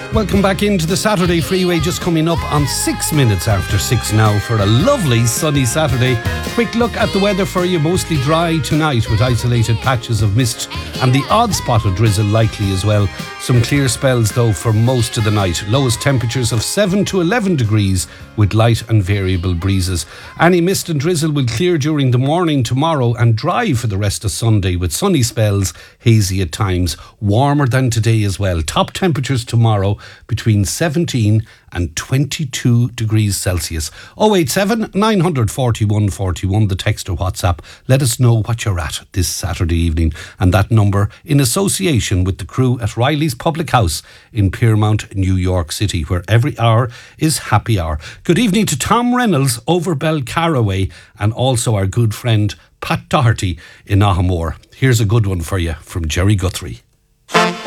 Welcome back into the Saturday Freeway, just coming up on 6 minutes after 6 now for a lovely sunny Saturday. Quick look at the weather for you. Mostly dry tonight with isolated patches of mist and the odd spot of drizzle likely as well. Some clear spells though for most of the night. Lowest temperatures of 7 to 11 degrees with light and variable breezes. Any mist and drizzle will clear during the morning tomorrow and dry for the rest of Sunday with sunny spells, hazy at times, warmer than today as well. Top temperatures tomorrow between 17 and 22 degrees Celsius. 087 941 41, the text or WhatsApp. Let us know what you're at this Saturday evening. And that number in association with the crew at Riley's Public House in Piermount, New York City, where every hour is happy hour. Good evening to Tom Reynolds over Belcarraway and also our good friend Pat Doherty in Ahamore. Here's a good one for you from Jerry Guthrie.